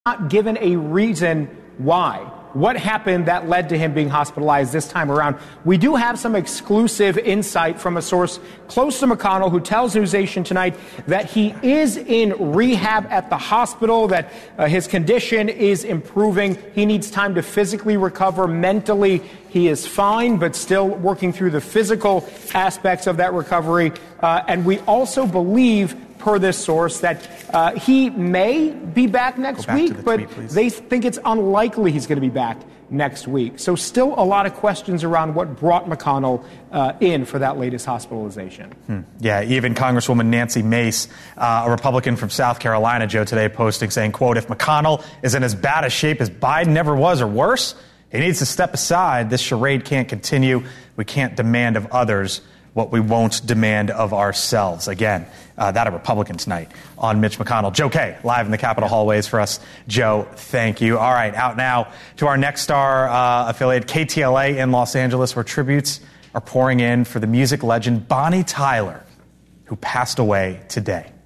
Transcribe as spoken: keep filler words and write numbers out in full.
not given a reason why. What happened that led to him being hospitalized this time around? We do have some exclusive insight from a source close to McConnell who tells NewsNation tonight that he is in rehab at the hospital, that uh, his condition is improving. He needs time to physically recover. Mentally, he is fine, but still working through the physical aspects of that recovery. Uh, and we also believe, per this source, that uh, he may be back next back week, the but tweet, they think it's unlikely he's going to be back next week. So still a lot of questions around what brought McConnell uh, in for that latest hospitalization. Hmm. Yeah, even Congresswoman Nancy Mace, uh, a Republican from South Carolina, Joe, today posting saying, quote, if McConnell is in as bad a shape as Biden ever was or worse, he needs to step aside. This charade can't continue. We can't demand of others what we won't demand of ourselves. Again, uh, that a Republican tonight on Mitch McConnell. Joe Kay, live in the Capitol hallways for us. Joe, thank you. All right, out now to our Next Star uh, affiliate, K T L A in Los Angeles, where tributes are pouring in for the music legend Bonnie Tyler, who passed away today.